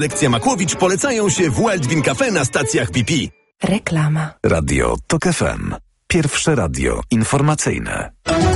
Lekcja Makłowicz polecają się w Wild Win Cafe na stacjach BP. Reklama. Radio TOK FM. Pierwsze radio informacyjne.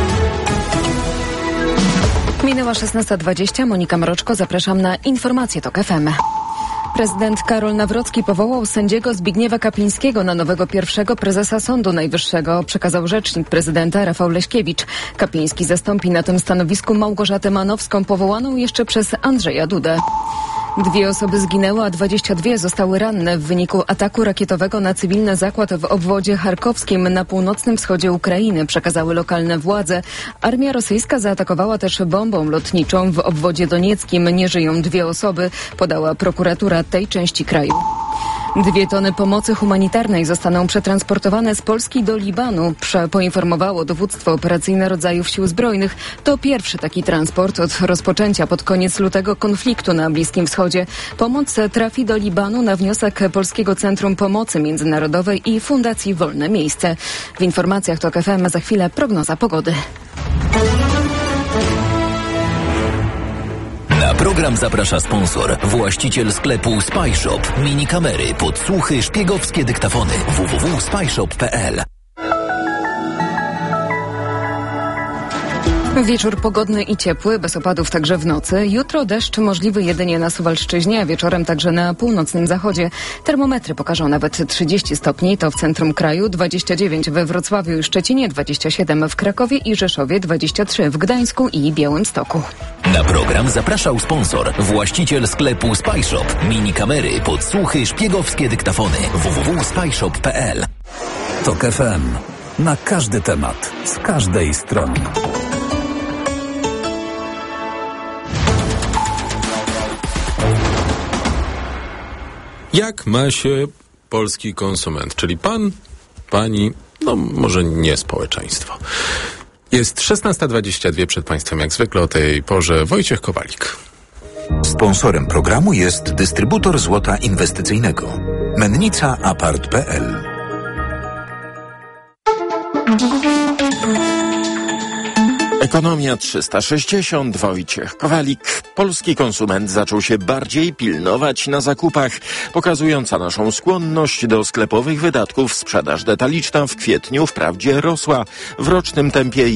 Minęła 16:20. Monika Mroczko, zapraszam na informacje TOK FM. Prezydent Karol Nawrocki powołał sędziego Zbigniewa Kaplińskiego na nowego pierwszego prezesa Sądu Najwyższego, przekazał rzecznik prezydenta Rafał Leśkiewicz. Kapliński zastąpi na tym stanowisku Małgorzatę Manowską, powołaną jeszcze przez Andrzeja Dudę. 2 osoby zginęły, a 22 zostały ranne w wyniku ataku rakietowego na cywilny zakład w obwodzie charkowskim na północnym wschodzie Ukrainy, przekazały lokalne władze. Armia rosyjska zaatakowała też bombą lotniczą w obwodzie donieckim. Nie żyją 2 osoby, podała prokuratura tej części kraju. 2 tony pomocy humanitarnej zostaną przetransportowane z Polski do Libanu, poinformowało dowództwo operacyjne rodzajów sił zbrojnych. To pierwszy taki transport od rozpoczęcia pod koniec lutego konfliktu na Bliskim Wschodzie. Pomoc trafi do Libanu na wniosek Polskiego Centrum Pomocy Międzynarodowej i Fundacji Wolne Miejsce. W informacjach TOK FM za chwilę prognoza pogody. Na program zaprasza sponsor, właściciel sklepu SpyShop. Mini kamery, podsłuchy, szpiegowskie dyktafony. www.spyshop.pl. Wieczór pogodny i ciepły, bez opadów także w nocy. Jutro deszcz możliwy jedynie na Suwalszczyźnie, a wieczorem także na północnym zachodzie. Termometry pokażą nawet 30 stopni, to w centrum kraju, 29 we Wrocławiu i Szczecinie, 27 w Krakowie i Rzeszowie, 23 w Gdańsku i Białymstoku. Na program zapraszał sponsor, właściciel sklepu SpyShop. Mini kamery, podsłuchy, szpiegowskie dyktafony. www.spyshop.pl. TOK FM. Na każdy temat, z każdej strony. Jak ma się polski konsument, czyli pan, pani, no może nie społeczeństwo. Jest 16:22 przed państwem, jak zwykle o tej porze Wojciech Kowalik. Sponsorem programu jest dystrybutor złota inwestycyjnego. Mennica Apart.pl. Ekonomia 360, Wojciech Kowalik. Polski konsument zaczął się bardziej pilnować na zakupach, pokazująca naszą skłonność do sklepowych wydatków. Sprzedaż detaliczna w kwietniu wprawdzie rosła w rocznym tempie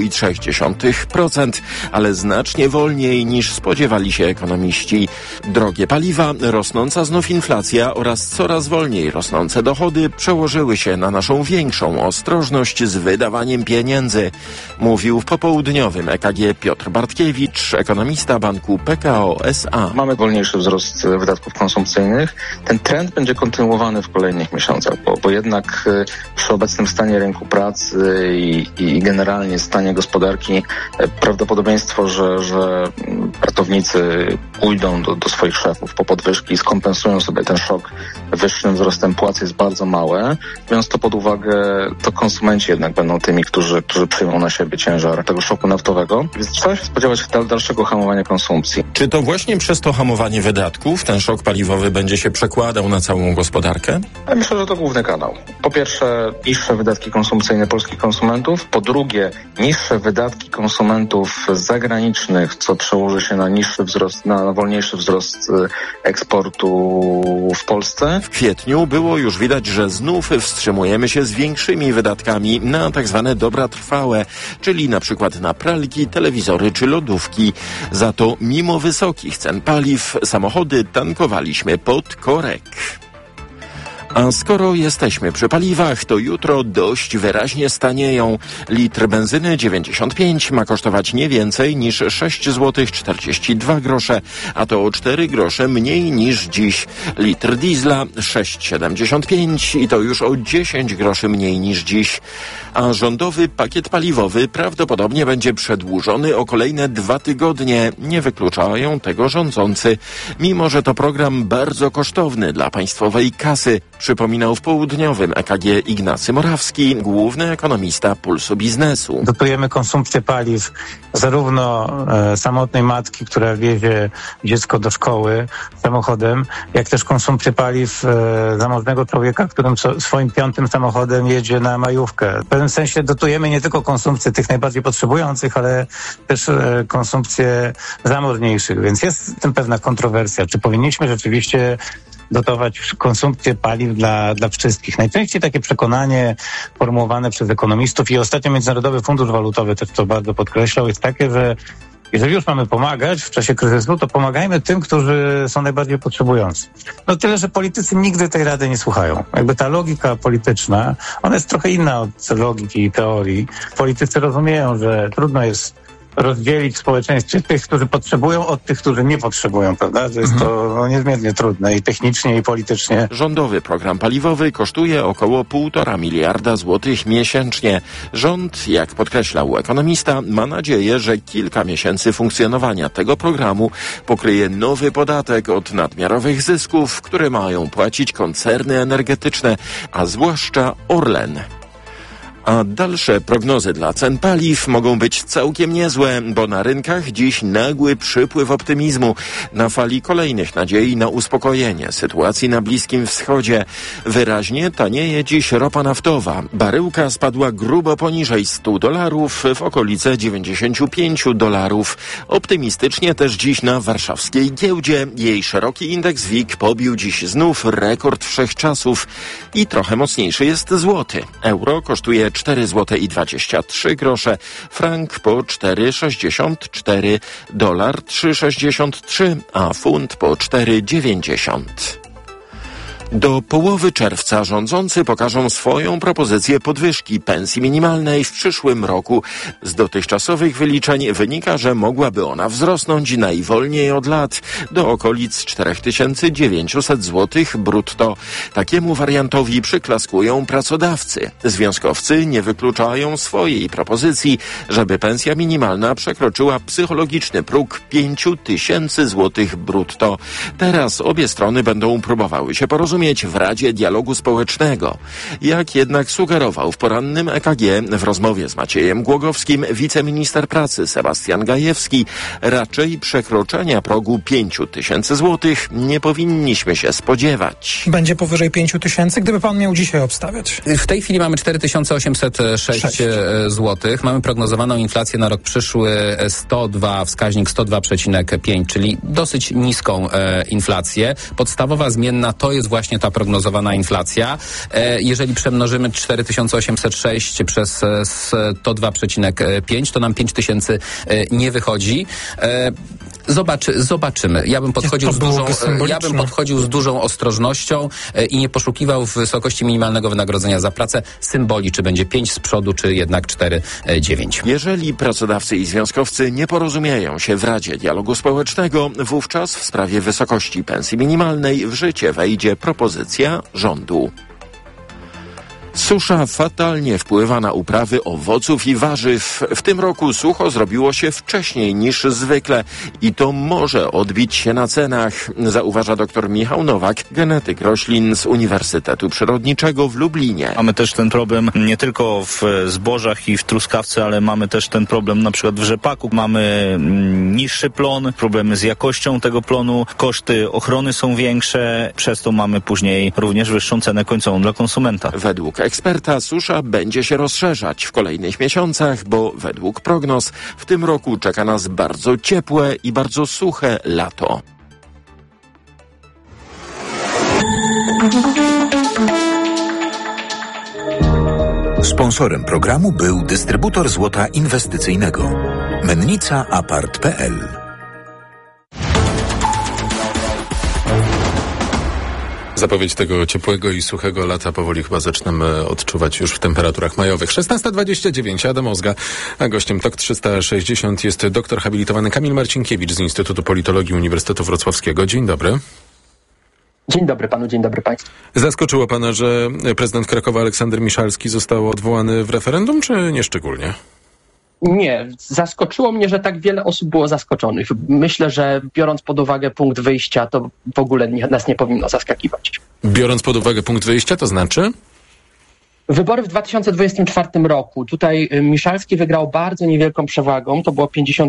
1,3%, ale znacznie wolniej niż spodziewali się ekonomiści. Drogie paliwa, rosnąca znów inflacja oraz coraz wolniej rosnące dochody przełożyły się na naszą większą ostrożność z wydawaniem pieniędzy, mówił w popołudniowym EKG Piotr Bartkiewicz, ekonomista banku PKO SA. Mamy wolniejszy wzrost wydatków konsumpcyjnych. Ten trend będzie kontynuowany w kolejnych miesiącach, bo jednak przy obecnym stanie rynku pracy i generalnie stanie gospodarki prawdopodobieństwo, że pracownicy pójdą do swoich szefów po podwyżki i skompensują sobie ten szok wyższym wzrostem płac jest bardzo małe. Biorąc to pod uwagę, to konsumenci jednak będą tymi, którzy przyjmą na siebie ciężar tego szoku naftowego. Więc trzeba się spodziewać dalszego hamowania konsumpcji. Czy to właśnie przez to hamowanie wydatków ten szok paliwowy będzie się przekładał na całą gospodarkę? Ja myślę, że to główny kanał. Po pierwsze, niższe wydatki konsumpcyjne polskich konsumentów. Po drugie, niższe wydatki konsumentów zagranicznych, co przełoży się na niższy wzrost, na wolniejszy wzrost eksportu w Polsce. W kwietniu było już widać, że znów wstrzymujemy się z większymi wydatkami na tak zwane dobra trwałe, czyli na przykład na pralki, telewizory czy lodówki. Za to mimo wysokich cen paliw samochody tankowaliśmy pod korek. A skoro jesteśmy przy paliwach, to jutro dość wyraźnie stanieją. Litr benzyny 95 ma kosztować nie więcej niż 6,42 zł, a to o 4 grosze mniej niż dziś. Litr diesla 6,75 i to już o 10 groszy mniej niż dziś. A rządowy pakiet paliwowy prawdopodobnie będzie przedłużony o kolejne 2 tygodnie. Nie wykluczają tego rządzący, mimo że to program bardzo kosztowny dla państwowej kasy. przypominał w południowym EKG Ignacy Morawski, główny ekonomista Pulsu Biznesu. Dotujemy konsumpcję paliw zarówno samotnej matki, która wiezie dziecko do szkoły samochodem, jak też konsumpcję paliw zamożnego człowieka, którym swoim 5. samochodem jedzie na majówkę. W pewnym sensie dotujemy nie tylko konsumpcję tych najbardziej potrzebujących, ale też konsumpcję zamożniejszych, więc jest w tym pewna kontrowersja. Czy powinniśmy rzeczywiście dotować konsumpcję paliw dla wszystkich? Najczęściej takie przekonanie formułowane przez ekonomistów i ostatnio Międzynarodowy Fundusz Walutowy też to bardzo podkreślał, jest takie, że jeżeli już mamy pomagać w czasie kryzysu, to pomagajmy tym, którzy są najbardziej potrzebujący. No tyle, że politycy nigdy tej rady nie słuchają. Jakby ta logika polityczna, ona jest trochę inna od logiki i teorii. Politycy rozumieją, że trudno jest rozdzielić w społeczeństwie tych, którzy potrzebują, od tych, którzy nie potrzebują, prawda? To jest to niezmiernie trudne i technicznie, i politycznie. Rządowy program paliwowy kosztuje około 1,5 miliarda złotych miesięcznie. Rząd, jak podkreślał ekonomista, ma nadzieję, że kilka miesięcy funkcjonowania tego programu pokryje nowy podatek od nadmiarowych zysków, które mają płacić koncerny energetyczne, a zwłaszcza Orlen. A dalsze prognozy dla cen paliw mogą być całkiem niezłe, bo na rynkach dziś nagły przypływ optymizmu na fali kolejnych nadziei na uspokojenie sytuacji na Bliskim Wschodzie. Wyraźnie tanieje dziś ropa naftowa. Baryłka spadła grubo poniżej $100, w okolice $95. Optymistycznie też dziś na warszawskiej giełdzie. Jej szeroki indeks WIG pobił dziś znów rekord wszechczasów i trochę mocniejszy jest złoty. Euro kosztuje 4,23 zł, frank po 4,64, dolar 3,63, a funt po 4,90. Do połowy czerwca rządzący pokażą swoją propozycję podwyżki pensji minimalnej w przyszłym roku. Z dotychczasowych wyliczeń wynika, że mogłaby ona wzrosnąć najwolniej od lat do okolic 4900 zł brutto. Takiemu wariantowi przyklaskują pracodawcy. Związkowcy nie wykluczają swojej propozycji, żeby pensja minimalna przekroczyła psychologiczny próg 5000 zł brutto. Teraz obie strony będą próbowały się porozumieć w Radzie Dialogu Społecznego. Jak jednak sugerował w porannym EKG w rozmowie z Maciejem Głogowskim wiceminister pracy Sebastian Gajewski, raczej przekroczenia progu 5000 zł nie powinniśmy się spodziewać. Będzie powyżej 5000, gdyby pan miał dzisiaj obstawiać? W tej chwili mamy 4806 zł. Mamy prognozowaną inflację na rok przyszły 102, wskaźnik 102,5, czyli dosyć niską inflację. Podstawowa zmienna to jest właśnie ta prognozowana inflacja. Jeżeli przemnożymy 4806 przez 102,5, to nam 5000 nie wychodzi. Zobaczymy. Ja bym podchodził z dużą ostrożnością i nie poszukiwał w wysokości minimalnego wynagrodzenia za pracę symboli, czy będzie 5 z przodu, czy jednak 4,9. Jeżeli pracodawcy i związkowcy nie porozumieją się w Radzie Dialogu Społecznego, wówczas w sprawie wysokości pensji minimalnej w życie wejdzie propozycja rządu. Susza fatalnie wpływa na uprawy owoców i warzyw. W tym roku sucho zrobiło się wcześniej niż zwykle i to może odbić się na cenach, zauważa dr Michał Nowak, genetyk roślin z Uniwersytetu Przyrodniczego w Lublinie. Mamy też ten problem nie tylko w zbożach i w truskawce, ale mamy też ten problem na przykład w rzepaku. Mamy niższy plon, problemy z jakością tego plonu, koszty ochrony są większe, przez to mamy później również wyższą cenę końcową dla konsumenta. Według eksperta susza będzie się rozszerzać w kolejnych miesiącach, bo według prognoz w tym roku czeka nas bardzo ciepłe i bardzo suche lato. Sponsorem programu był dystrybutor złota inwestycyjnego Mennica Apart.pl. Zapowiedź tego ciepłego i suchego lata powoli chyba zaczynamy odczuwać już w temperaturach majowych. 16:29, Adam Ozga, a gościem TOK 360 jest doktor habilitowany Kamil Marcinkiewicz z Instytutu Politologii Uniwersytetu Wrocławskiego. Dzień dobry. Dzień dobry panu, dzień dobry państwu. Zaskoczyło pana, że prezydent Krakowa Aleksander Miszalski został odwołany w referendum, czy nie szczególnie? Nie, zaskoczyło mnie, że tak wiele osób było zaskoczonych. Myślę, że biorąc pod uwagę punkt wyjścia, to w ogóle nas nie powinno zaskakiwać. Biorąc pod uwagę punkt wyjścia, to znaczy? Wybory w 2024 roku. Tutaj Miszalski wygrał bardzo niewielką przewagą. To było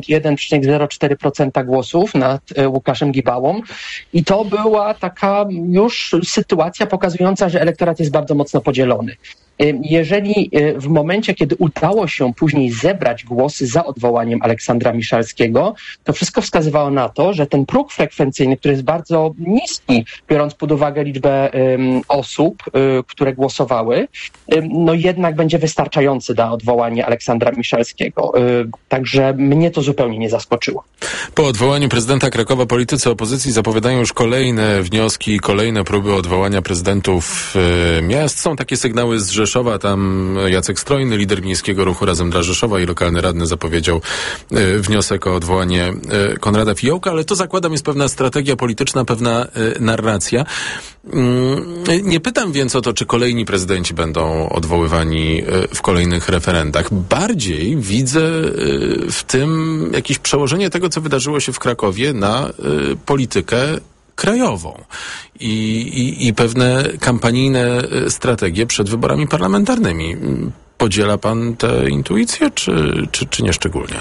51,04% głosów nad Łukaszem Gibałą. I to była taka już sytuacja pokazująca, że elektorat jest bardzo mocno podzielony. Jeżeli w momencie, kiedy udało się później zebrać głosy za odwołaniem Aleksandra Miszalskiego, to wszystko wskazywało na to, że ten próg frekwencyjny, który jest bardzo niski, biorąc pod uwagę liczbę osób, które głosowały, no jednak będzie wystarczający na odwołanie Aleksandra Miszalskiego. Także mnie to zupełnie nie zaskoczyło. Po odwołaniu prezydenta Krakowa politycy opozycji zapowiadają już kolejne wnioski, kolejne próby odwołania prezydentów miast. Są takie sygnały z Rzeszowa, tam Jacek Strojny, lider Miejskiego Ruchu Razem dla Rzeszowa i lokalny radny zapowiedział wniosek o odwołanie Konrada Fiołka, ale to zakładam jest pewna strategia polityczna, pewna narracja. Nie pytam więc o to, czy kolejni prezydenci będą odwoływani w kolejnych referendach. Bardziej widzę w tym jakieś przełożenie tego, co wydarzyło się w Krakowie na politykę krajową i pewne kampanijne strategie przed wyborami parlamentarnymi. Podziela pan tę intuicję, czy nie szczególnie?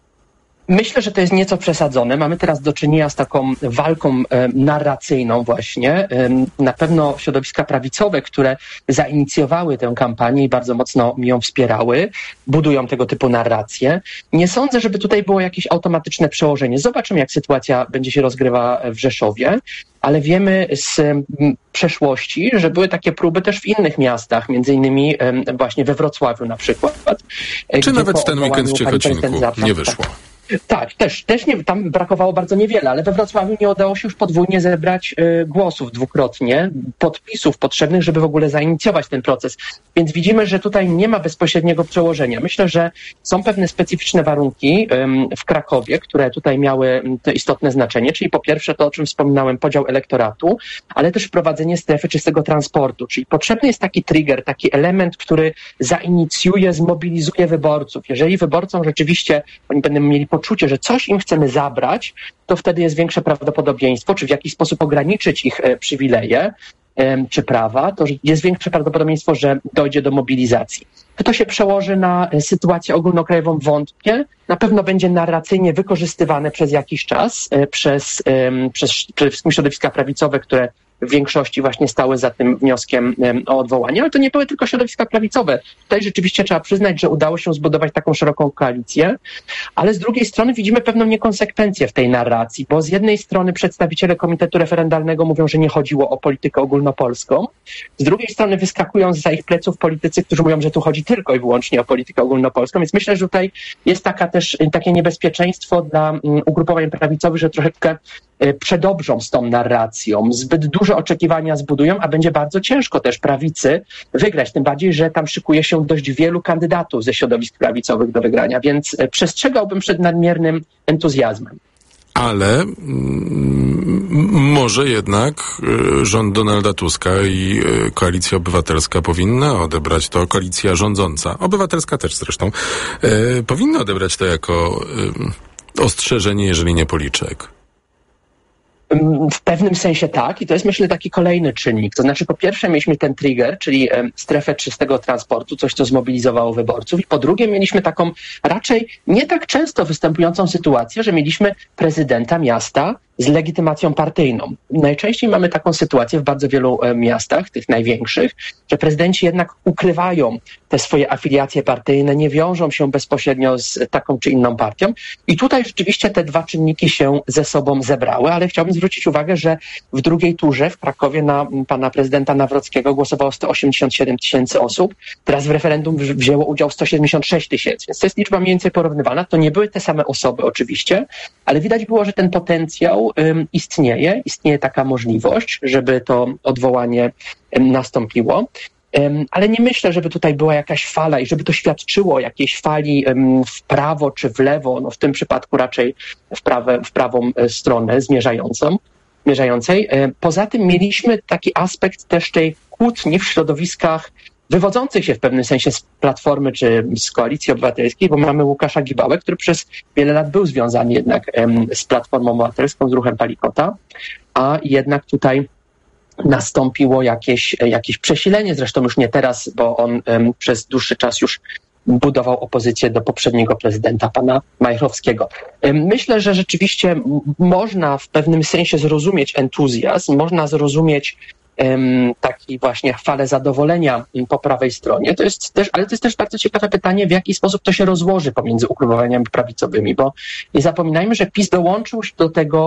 Myślę, że to jest nieco przesadzone. Mamy teraz do czynienia z taką walką narracyjną właśnie. Na pewno środowiska prawicowe, które zainicjowały tę kampanię i bardzo mocno ją wspierały, budują tego typu narracje. Nie sądzę, żeby tutaj było jakieś automatyczne przełożenie. Zobaczymy, jak sytuacja będzie się rozgrywa w Rzeszowie, ale wiemy z przeszłości, że były takie próby też w innych miastach, między innymi właśnie we Wrocławiu na przykład. Czy nawet w ten weekend w Ciechocinku nie wyszło? Tak, też nie, tam brakowało bardzo niewiele, ale we Wrocławiu nie udało się już podwójnie zebrać głosów dwukrotnie, podpisów potrzebnych, żeby w ogóle zainicjować ten proces. Więc widzimy, że tutaj nie ma bezpośredniego przełożenia. Myślę, że są pewne specyficzne warunki w Krakowie, które tutaj miały to istotne znaczenie, czyli po pierwsze to, o czym wspominałem, podział elektoratu, ale też wprowadzenie strefy czystego transportu, czyli potrzebny jest taki trigger, taki element, który zainicjuje, zmobilizuje wyborców. Jeżeli wyborcom rzeczywiście oni będą mieli poczucie, że coś im chcemy zabrać, to wtedy jest większe prawdopodobieństwo, czy w jakiś sposób ograniczyć ich przywileje czy prawa, to jest większe prawdopodobieństwo, że dojdzie do mobilizacji. Czy to się przełoży na sytuację ogólnokrajową? Wątpię. Na pewno będzie narracyjnie wykorzystywane przez jakiś czas przez przede wszystkim środowiska prawicowe, które w większości właśnie stały za tym wnioskiem o odwołanie, ale to nie były tylko środowiska prawicowe. Tutaj rzeczywiście trzeba przyznać, że udało się zbudować taką szeroką koalicję, ale z drugiej strony widzimy pewną niekonsekwencję w tej narracji, bo z jednej strony przedstawiciele Komitetu Referendalnego mówią, że nie chodziło o politykę ogólnopolską, z drugiej strony wyskakują zza ich pleców politycy, którzy mówią, że tu chodzi tylko i wyłącznie o politykę ogólnopolską, więc myślę, że tutaj jest takie niebezpieczeństwo dla ugrupowań prawicowych, że troszeczkę przedobrzą z tą narracją, zbyt duże oczekiwania zbudują, a będzie bardzo ciężko też prawicy wygrać, tym bardziej, że tam szykuje się dość wielu kandydatów ze środowisk prawicowych do wygrania, więc przestrzegałbym przed nadmiernym entuzjazmem. Ale może jednak rząd Donalda Tuska i Koalicja Obywatelska powinna odebrać to, koalicja rządząca, obywatelska też zresztą, powinna odebrać to jako ostrzeżenie, jeżeli nie policzek. W pewnym sensie tak i to jest, myślę, taki kolejny czynnik. To znaczy, po pierwsze mieliśmy ten trigger, czyli strefę czystego transportu, coś, co zmobilizowało wyborców, i po drugie mieliśmy taką raczej nie tak często występującą sytuację, że mieliśmy prezydenta miasta z legitymacją partyjną. Najczęściej mamy taką sytuację w bardzo wielu miastach, tych największych, że prezydenci jednak ukrywają te swoje afiliacje partyjne, nie wiążą się bezpośrednio z taką czy inną partią. I tutaj rzeczywiście te dwa czynniki się ze sobą zebrały, ale chciałbym zwrócić uwagę, że w drugiej turze w Krakowie na pana prezydenta Nawrockiego głosowało 187 tysięcy osób. Teraz w referendum wzięło udział 176 tysięcy, więc to jest liczba mniej więcej porównywana. To nie były te same osoby oczywiście, ale widać było, że ten potencjał istnieje taka możliwość, żeby to odwołanie nastąpiło. Ale nie myślę, żeby tutaj była jakaś fala i żeby to świadczyło o jakiejś fali w prawo czy w lewo, no w tym przypadku raczej w prawą stronę zmierzającej. Poza tym mieliśmy taki aspekt też tej kłótni w środowiskach wywodzących się w pewnym sensie z Platformy czy z Koalicji Obywatelskiej, bo mamy Łukasza Gibałę, który przez wiele lat był związany jednak z Platformą Obywatelską, z ruchem Palikota, a jednak tutaj nastąpiło jakieś przesilenie, zresztą już nie teraz, bo on przez dłuższy czas już budował opozycję do poprzedniego prezydenta, pana Majchrowskiego. Myślę, że rzeczywiście można w pewnym sensie zrozumieć entuzjazm, można zrozumieć taki właśnie falę zadowolenia po prawej stronie. Ale to jest też bardzo ciekawe pytanie, w jaki sposób to się rozłoży pomiędzy ugrupowaniami prawicowymi, bo nie zapominajmy, że PiS dołączył się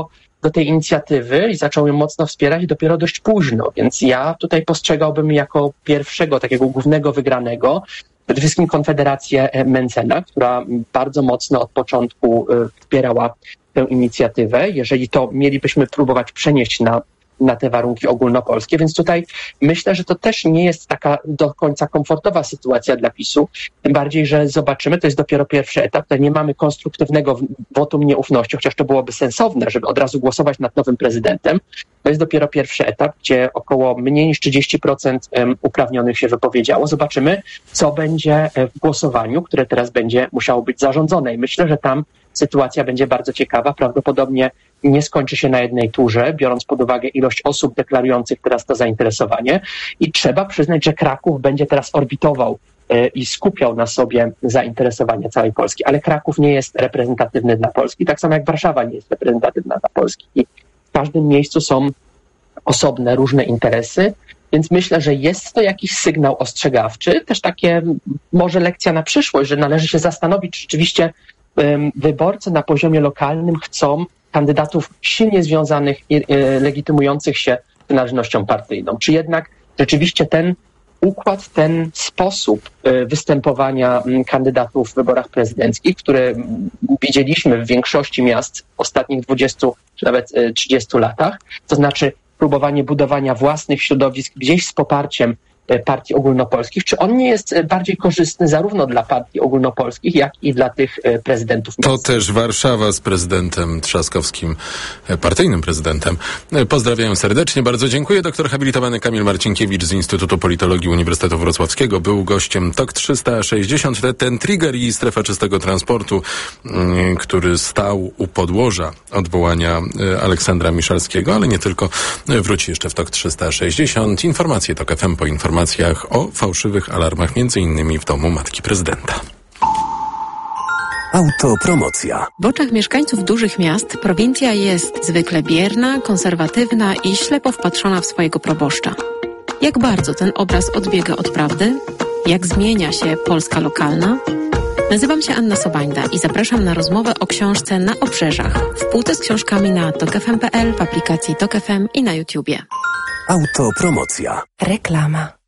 do tej inicjatywy i zaczął ją mocno wspierać dopiero dość późno, więc ja tutaj postrzegałbym jako pierwszego takiego głównego wygranego przede wszystkim Konfederację Mentzena, która bardzo mocno od początku wspierała tę inicjatywę, jeżeli to mielibyśmy próbować przenieść na te warunki ogólnopolskie, więc tutaj myślę, że to też nie jest taka do końca komfortowa sytuacja dla PiS-u, tym bardziej, że zobaczymy, to jest dopiero pierwszy etap, tutaj nie mamy konstruktywnego wotum nieufności, chociaż to byłoby sensowne, żeby od razu głosować nad nowym prezydentem. To jest dopiero pierwszy etap, gdzie około mniej niż 30% uprawnionych się wypowiedziało. Zobaczymy, co będzie w głosowaniu, które teraz będzie musiało być zarządzone i myślę, że tam sytuacja będzie bardzo ciekawa. Prawdopodobnie nie skończy się na jednej turze, biorąc pod uwagę ilość osób deklarujących teraz to zainteresowanie. I trzeba przyznać, że Kraków będzie teraz orbitował i skupiał na sobie zainteresowanie całej Polski. Ale Kraków nie jest reprezentatywny dla Polski, tak samo jak Warszawa nie jest reprezentatywna dla Polski. I w każdym miejscu są osobne, różne interesy, więc myślę, że jest to jakiś sygnał ostrzegawczy, też takie może lekcja na przyszłość, że należy się zastanowić, czy rzeczywiście wyborcy na poziomie lokalnym chcą kandydatów silnie związanych i legitymujących się przynależnością partyjną. Czy jednak rzeczywiście ten układ, ten sposób występowania kandydatów w wyborach prezydenckich, które widzieliśmy w większości miast w ostatnich 20 czy nawet 30 latach, to znaczy próbowanie budowania własnych środowisk gdzieś z poparciem partii ogólnopolskich, czy on nie jest bardziej korzystny zarówno dla partii ogólnopolskich, jak i dla tych prezydentów miast? To też Warszawa z prezydentem Trzaskowskim, partyjnym prezydentem. Pozdrawiam serdecznie, bardzo dziękuję. Doktor habilitowany Kamil Marcinkiewicz z Instytutu Politologii Uniwersytetu Wrocławskiego był gościem TOK 360. Ten trigger i strefa czystego transportu, który stał u podłoża odwołania Aleksandra Miszalskiego, ale nie tylko, wróci jeszcze w TOK 360. Informacje TOK FM po informacjach o fałszywych alarmach, między innymi w domu matki prezydenta. Autopromocja. W oczach mieszkańców dużych miast prowincja jest zwykle bierna, konserwatywna i ślepo wpatrzona w swojego proboszcza. Jak bardzo ten obraz odbiega od prawdy? Jak zmienia się Polska lokalna? Nazywam się Anna Sobańda i zapraszam na rozmowę o książce Na obrzeżach. W półce z książkami na tokfm.pl, w aplikacji Tok FM i na YouTubie. Autopromocja. Reklama.